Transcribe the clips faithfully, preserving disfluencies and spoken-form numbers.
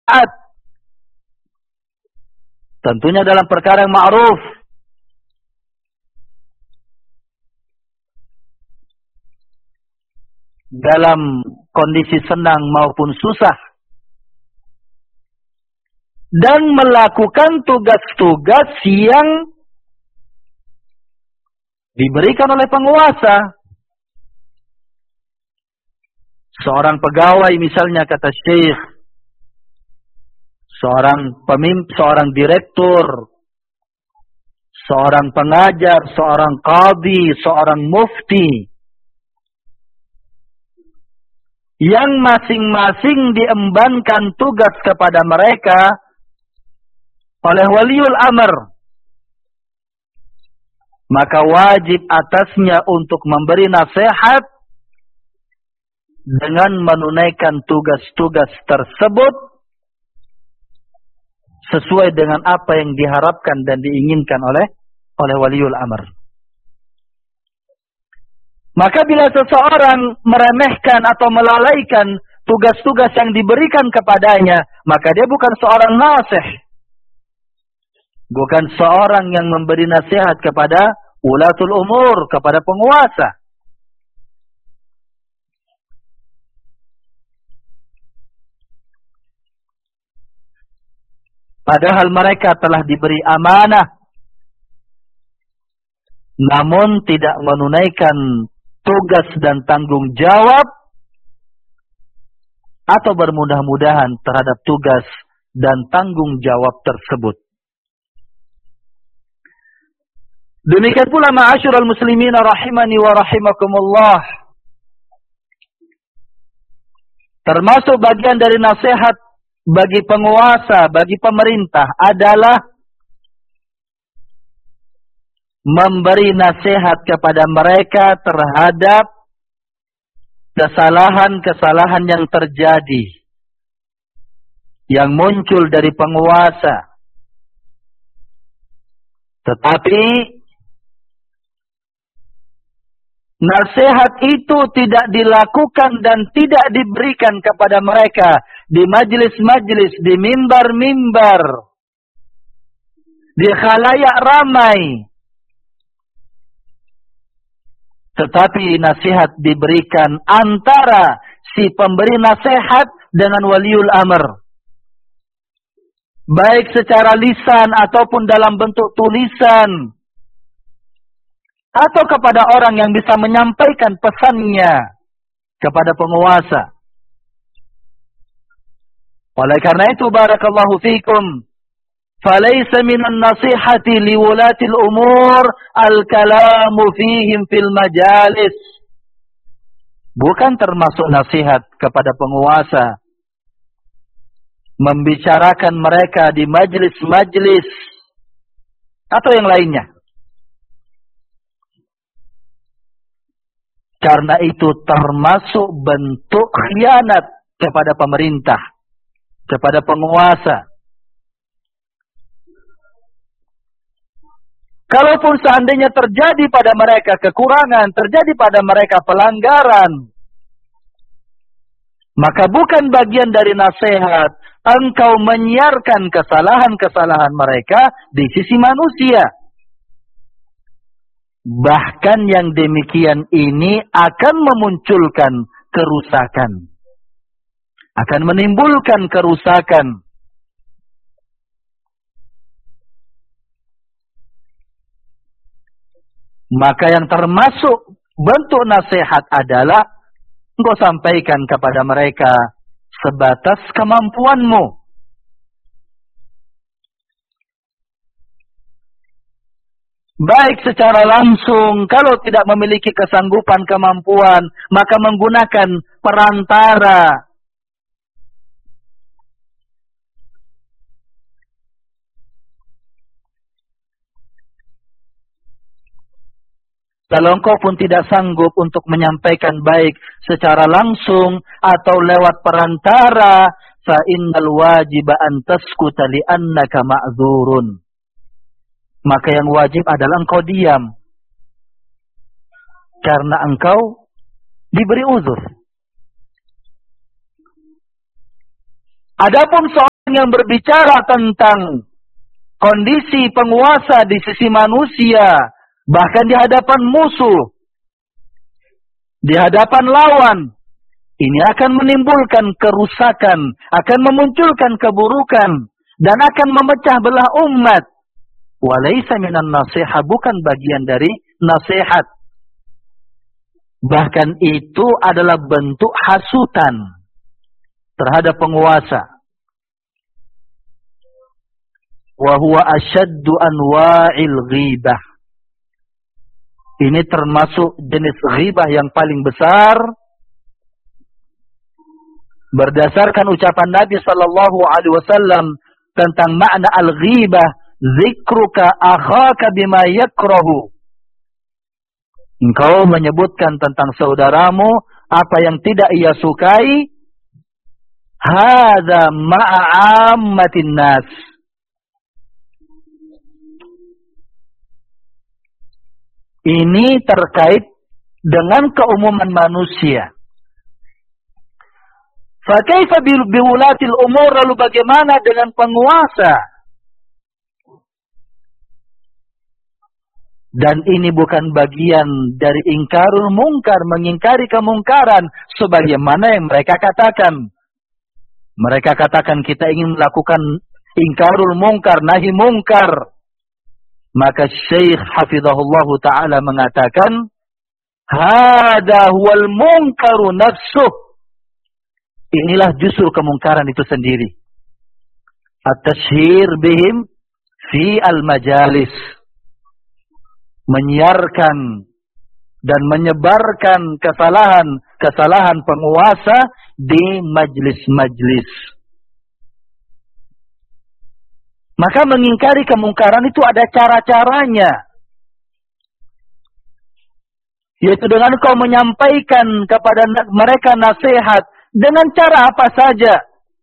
Tentunya dalam perkara yang ma'ruf. Dalam kondisi senang maupun susah. Dan melakukan tugas-tugas yang diberikan oleh penguasa. Seorang pegawai misalnya kata Syekh, seorang pemimpin, seorang direktur, seorang pengajar, seorang qadhi, seorang mufti, yang masing-masing diembankan tugas kepada mereka oleh waliul amr, maka wajib atasnya untuk memberi nasihat dengan menunaikan tugas-tugas tersebut sesuai dengan apa yang diharapkan dan diinginkan oleh oleh waliul amr. Maka bila seseorang meremehkan atau melalaikan tugas-tugas yang diberikan kepadanya, maka dia bukan seorang nasih. Bukan seorang yang memberi nasihat kepada ulatul umur, kepada penguasa. Padahal mereka telah diberi amanah, namun tidak menunaikan tugas dan tanggung jawab atau bermudah-mudahan terhadap tugas dan tanggung jawab tersebut. Demikian pula ma'asyiral muslimin rahimani wa rahimakumullah. Termasuk bagian dari nasihat bagi penguasa, bagi pemerintah adalah memberi nasihat kepada mereka terhadap kesalahan-kesalahan yang terjadi, yang muncul dari penguasa. Tetapi nasihat itu tidak dilakukan dan tidak diberikan kepada mereka di majelis-majelis, di mimbar-mimbar, di khalayak ramai. Tetapi nasihat diberikan antara si pemberi nasihat dengan waliul amr. Baik secara lisan ataupun dalam bentuk tulisan. Atau kepada orang yang bisa menyampaikan pesannya kepada penguasa. Oleh karena itu, barakallahu fikum, falaysa minan nasihati liwulatil umur al-kalamu fihim fil majalis. Bukan termasuk nasihat kepada penguasa membicarakan mereka di majlis-majlis atau yang lainnya. Karena itu termasuk bentuk khianat kepada pemerintah, kepada penguasa. Kalaupun seandainya terjadi pada mereka kekurangan, terjadi pada mereka pelanggaran, maka bukan bagian dari nasihat engkau menyiarkan kesalahan-kesalahan mereka di sisi manusia. Bahkan yang demikian ini akan memunculkan kerusakan. Akan menimbulkan kerusakan. Maka yang termasuk bentuk nasihat adalah engkau sampaikan kepada mereka sebatas kemampuanmu. Baik secara langsung, kalau tidak memiliki kesanggupan kemampuan, maka menggunakan perantara. Kalau engkau pun tidak sanggup untuk menyampaikan baik secara langsung atau lewat perantara, fa innal wajiba an taskuta li'annaka ma'dzurun. Maka yang wajib adalah engkau diam. Karena engkau diberi uzur. Adapun soal yang berbicara tentang kondisi penguasa di sisi manusia, bahkan di hadapan musuh, di hadapan lawan, ini akan menimbulkan kerusakan, akan memunculkan keburukan, dan akan memecah belah umat. Walaysa minan nasihat, bukan bagian dari nasihat. Bahkan itu adalah bentuk hasutan terhadap penguasa. Wa huwa asyaddu anwa'il ghibah. Ini termasuk jenis ghibah yang paling besar. Berdasarkan ucapan Nabi sallallahu alaihi wasallam tentang makna al-ghibah, zikruka akhaka bima yakrahu. Engkau menyebutkan tentang saudaramu apa yang tidak ia sukai. Hadza ma'ammatin nas. Ini terkait dengan keumuman manusia. Fakaifa biwulatil umur, lalu bagaimana dengan penguasa? Dan ini bukan bagian dari ingkarul mungkar, mengingkari kemungkaran sebagaimana yang mereka katakan. Mereka katakan kita ingin melakukan ingkarul mungkar, nahi mungkar. Maka Syekh hafizahullahu ta'ala mengatakan, hada huwal munkaru nafsuh. Inilah justru kemungkaran itu sendiri. At-tashhir bihim fi al-majalis. Menyiarkan dan menyebarkan kesalahan-kesalahan penguasa di majlis-majlis. Maka mengingkari kemungkaran itu ada cara-caranya. Yaitu dengan kau menyampaikan kepada mereka nasihat dengan cara apa saja.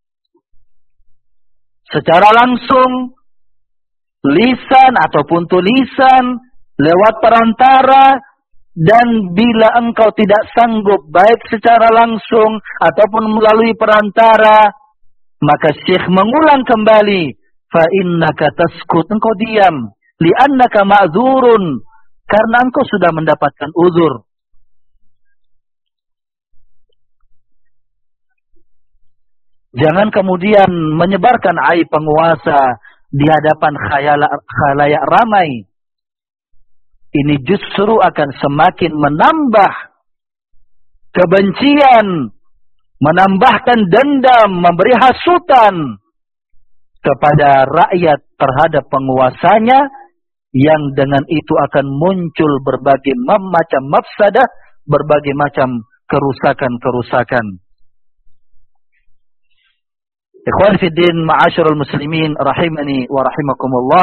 Secara langsung, lisan ataupun tulisan, lewat perantara, dan bila engkau tidak sanggup baik secara langsung ataupun melalui perantara, maka Syekh mengulang kembali, fa innaka taskut, engkau diam, li'annaka ma'dzurun, karena engkau sudah mendapatkan uzur. Jangan kemudian menyebarkan aib penguasa di hadapan khalayak ramai. Ini justru akan semakin menambah kebencian, menambahkan dendam, memberi hasutan kepada rakyat terhadap penguasanya, yang dengan itu akan muncul berbagai macam mafsadah, berbagai macam kerusakan-kerusakan. Ikhwan fiddin, ma'asyiral muslimin, rahimani wa rahimakumullah.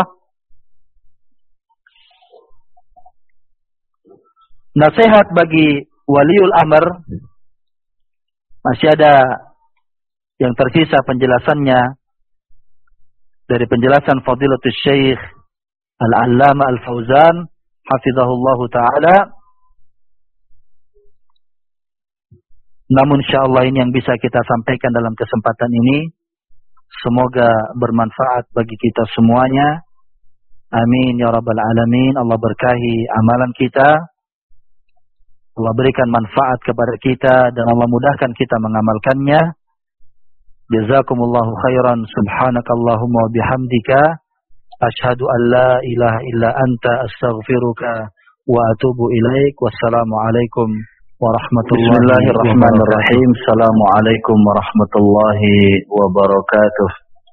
Nasihat bagi waliul amr, masih ada yang tersisa penjelasannya dari penjelasan Fadilatul Syekh Al-Allama Al-Fauzan hafizahullahu ta'ala. Namun insyaallah ini yang bisa kita sampaikan dalam kesempatan ini. Semoga bermanfaat bagi kita semuanya. Amin ya rabbal alamin. Allah berkahi amalan kita. Allah berikan manfaat kepada kita dan Allah mudahkan kita mengamalkannya. Jazakumullahu khairan. Subhanakallahumma wa bihamdika asyhadu an la ilaha illa anta astaghfiruka wa atubu ilaik. Wassalamu alaikum warahmatullahi Bismillahirrahmanirrahim. Assalamualaikum warahmatullahi wabarakatuh.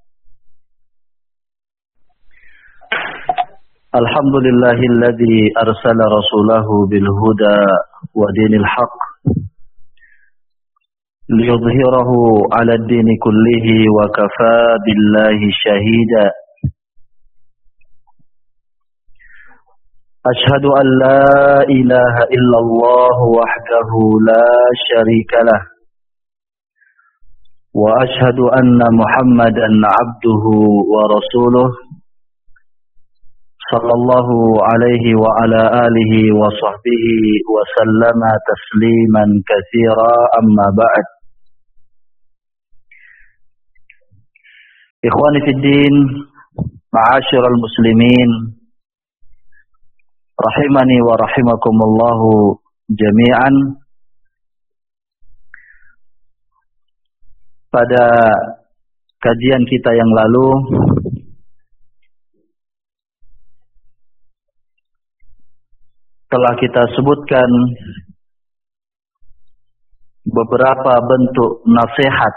Alhamdulillahilladzi arsala rasulahu bil huda wa dinil haqq liyudhhirahu 'ala ad-dini kullihi wa kafaa billahi shahida. Ashhadu an la ilaha illallah wahdahu la syarika lah wa ashhadu anna Muhammadan 'abduhu wa rasuluh sallallahu alaihi wa ala alihi wa sahbihi wa sallama tasliman katsira, amma ba'd. Ikhwani fid din, ma'asyiral muslimin, rahimani wa rahimakumullahu jami'an. Pada kajian kita yang lalu telah kita sebutkan beberapa bentuk nasihat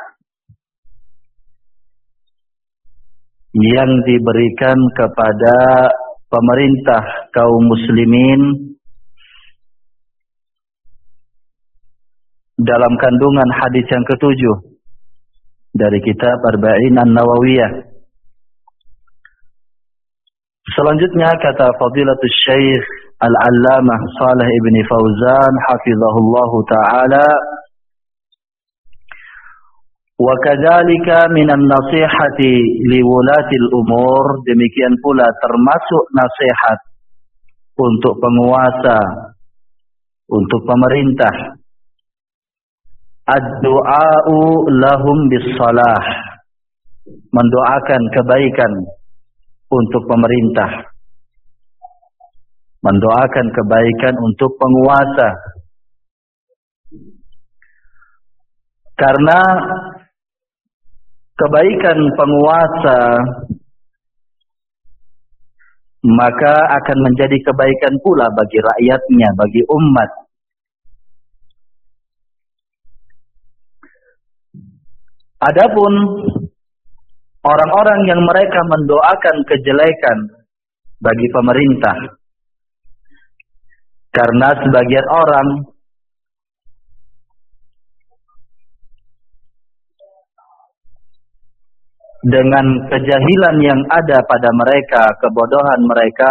yang diberikan kepada pemerintah kaum muslimin dalam kandungan hadis yang ketujuh dari kitab Arba'in An-Nawawiyah. Selanjutnya kata Fadilatul Syekh Al-Allamah Shalih Ibn Fauzan hafizahullahu taala, wa kadzalika minan nasihati liwulatil umur, demikian pula termasuk nasihat untuk penguasa, untuk pemerintah, ad-du'a'u lahum bis-salah, mendoakan kebaikan untuk pemerintah, mendoakan kebaikan untuk penguasa. Karena kebaikan penguasa maka akan menjadi kebaikan pula bagi rakyatnya, bagi umat. Adapun orang-orang yang mereka mendoakan kejelekan bagi pemerintah, karena sebagian orang dengan kejahilan yang ada pada mereka, kebodohan mereka,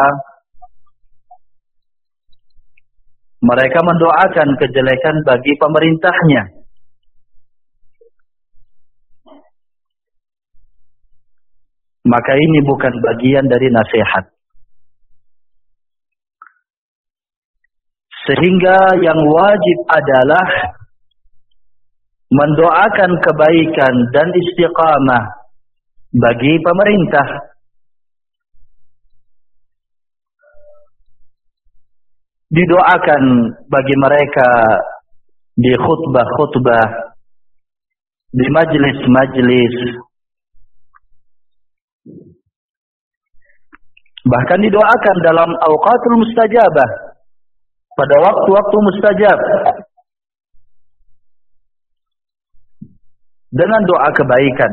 mereka mendoakan kejelekan bagi pemerintahnya. Maka ini bukan bagian dari nasihat. Sehingga yang wajib adalah mendoakan kebaikan dan istiqamah bagi pemerintah. Didoakan bagi mereka di khutbah-khutbah, di majelis-majelis, bahkan didoakan dalam awqatul mustajabah, pada waktu-waktu mustajab, dengan doa kebaikan.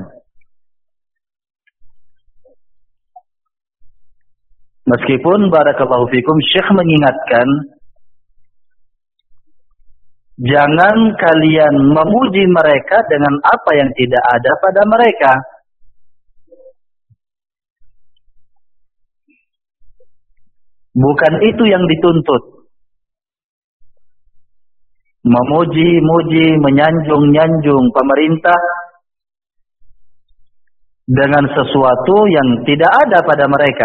Meskipun barakallahu fikum, Syekh mengingatkan, jangan kalian memuji mereka dengan apa yang tidak ada pada mereka. Bukan itu yang dituntut. Memuji-muji, menyanjung-nyanjung pemerintah dengan sesuatu yang tidak ada pada mereka.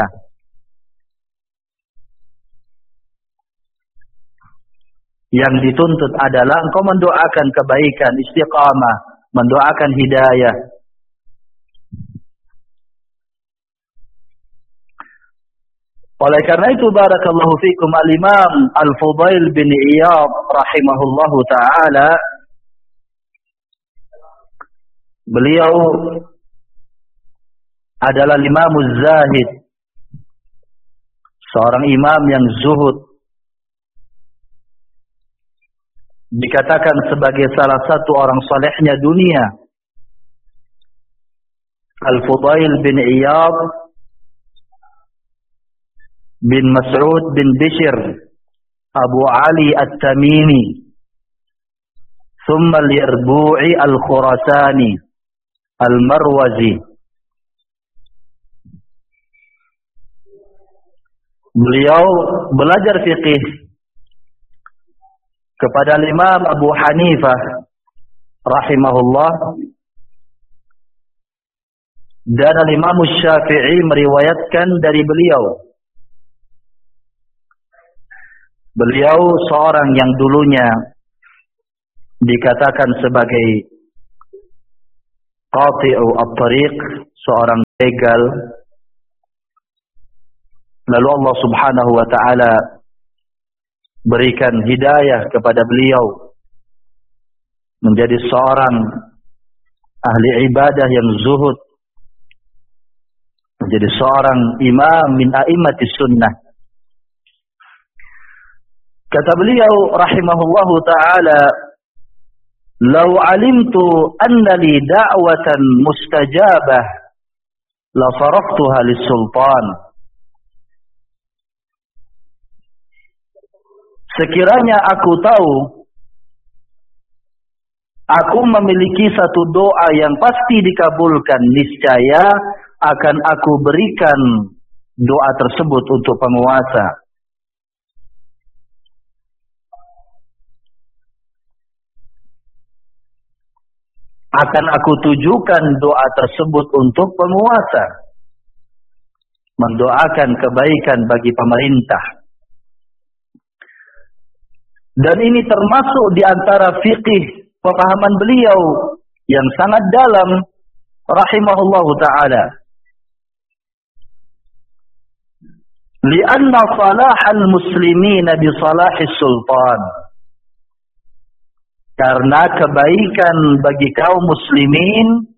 Yang dituntut adalah engkau mendoakan kebaikan, istiqamah, mendoakan hidayah. Oleh karena itu, barakallahu fikum, al-Imam Al-Fudail bin Iyad rahimahullahu ta'ala, beliau adalah Imamuz Zahid, seorang imam yang zuhud, dikatakan sebagai salah satu orang salehnya dunia. Al-Fudail bin Iyad bin Mas'ud bin Bishr Abu Ali At-Tamimi, thumma al-Yarbu'i Al-Khurasani Al-Marwazi. Beliau belajar fiqih kepada Imam Abu Hanifah rahimahullah, dan Imam Syafi'i meriwayatkan dari beliau. Beliau seorang yang dulunya dikatakan sebagai qati'u at-tariq, seorang legal. Lalu Allah Subhanahu wa taala berikan hidayah kepada beliau menjadi seorang ahli ibadah yang zuhud, menjadi seorang imam min a'immatis sunnah. Kata beliau rahimahullahu taala, "Lau 'alimtu anna li da'watan mustajabah la faraqtuha lis-sultan." Sekiranya aku tahu aku memiliki satu doa yang pasti dikabulkan, niscaya akan aku berikan doa tersebut untuk penguasa. Akan aku tujukan doa tersebut untuk penguasa. Mendoakan kebaikan bagi pemerintah. Dan ini termasuk di antara fikih pemahaman beliau yang sangat dalam rahimahullahu ta'ala. Lianna salahal muslimina bi salahis sultan. Karena kebaikan bagi kaum muslimin